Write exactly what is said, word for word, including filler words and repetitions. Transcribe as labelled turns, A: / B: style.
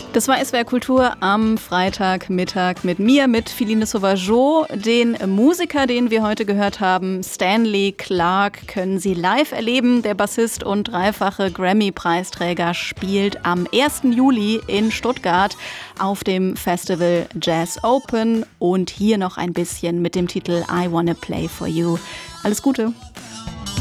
A: Das war S W R Kultur am Freitagmittag mit mir, mit Philine Sauvageau. Den Musiker, den wir heute gehört haben, Stanley Clarke, können Sie live erleben. Der Bassist und dreifache Grammy-Preisträger spielt am ersten Juli in Stuttgart auf dem Festival Jazz Open. Und hier noch ein bisschen mit dem Titel I Wanna Play For You. Alles Gute!